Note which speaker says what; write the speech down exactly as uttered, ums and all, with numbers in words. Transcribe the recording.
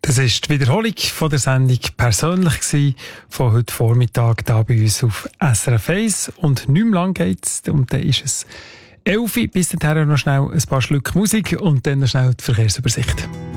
Speaker 1: Das war die Wiederholung von der Sendung «Persönlich» gewesen, von heute Vormittag hier bei uns auf S R F eins. Und nicht mehr lang geht's, und dann ist es elf Uhr. Bis dahin noch schnell ein paar Schlücke Musik und dann noch schnell die Verkehrsübersicht.